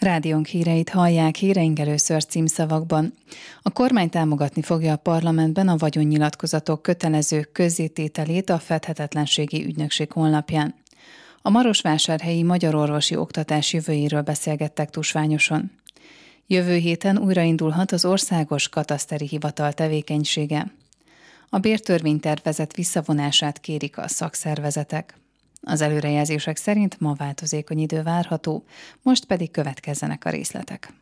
Rádiónk híreit hallják, híreink először címszavakban. A kormány támogatni fogja a parlamentben a vagyonnyilatkozatok kötelező közzétételét a Fedhetetlenségi Ügynökség honlapján. A marosvásárhelyi magyar orvosi oktatás jövőjéről beszélgettek tusványoson. Jövő héten újraindulhat az országos kataszteri hivatal tevékenysége. A bértörvénytervezet visszavonását kérik a szakszervezetek. Az előrejelzések szerint ma változékony idő várható, most pedig következzenek a részletek.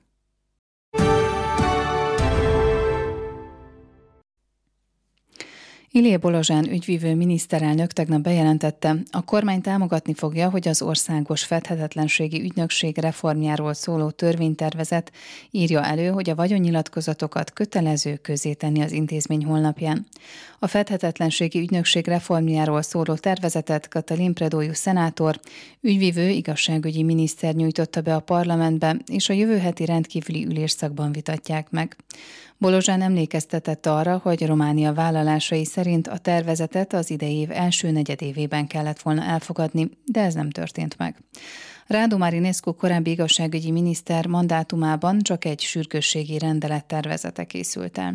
Ilé Bolozsán ügyvívő miniszterelnök tegnap bejelentette, a kormány támogatni fogja, hogy az országos fedhetetlenségi ügynökség reformjáról szóló törvénytervezet írja elő, hogy a vagyonnyilatkozatokat kötelező közzétenni az intézmény honlapján. A fedhetetlenségi ügynökség reformjáról szóló tervezetet Katalin Predóiu szenátor, ügyvívő igazságügyi miniszter nyújtotta be a parlamentbe, és a jövő heti rendkívüli ülésszakban vitatják meg. Bolozsán emlékeztetett arra, hogy Románia vállalásai szerint a tervezetet az idei év első negyedévében kellett volna elfogadni, de ez nem történt meg. Radu Marinescu korábbi igazságügyi miniszter mandátumában csak egy sürgősségi rendelet tervezete készült el.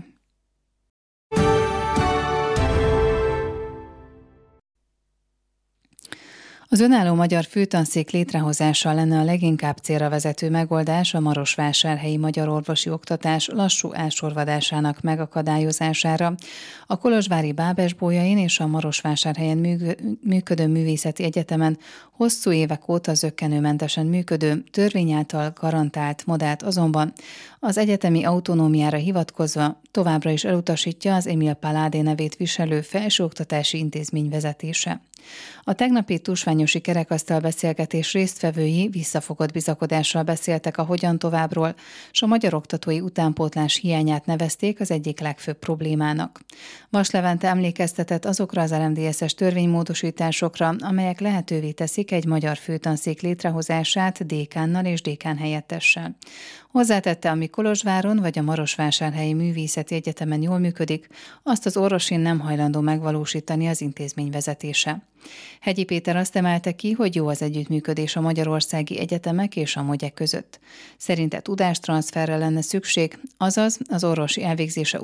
Az önálló magyar főtanszék létrehozása lenne a leginkább célra vezető megoldás a marosvásárhelyi magyar orvosi oktatás lassú elsorvadásának megakadályozására. A kolozsvári Bábesbolyain és a Marosvásárhelyen működő művészeti egyetemen hosszú évek óta zökkenőmentesen működő, törvény által garantált modellt azonban az egyetemi autonómiára hivatkozva továbbra is elutasítja az Emil Paládé nevét viselő felsőoktatási intézmény vezetése. A tegnapi tusványosi kerekasztal beszélgetés résztvevői visszafogott bizakodással beszéltek a hogyan továbbról, s a magyar oktatói utánpótlás hiányát nevezték az egyik legfőbb problémának. Vas Levente emlékeztetett azokra az RMDSZ-es törvénymódosításokra, amelyek lehetővé teszik egy magyar főtanszék létrehozását dékánnal és dékán helyettessel. Hozzátette, ami Kolozsváron vagy a Marosvásárhelyi Művészeti Egyetemen jól működik, azt az orvosin nem hajlandó megvalósítani az intézmény vezetése. Hegyi Péter azt emelte ki, hogy jó az együttműködés a magyarországi egyetemek és a mogyek között. Szerinte tudástranszferre lenne szükség, azaz az orvosi elvégzése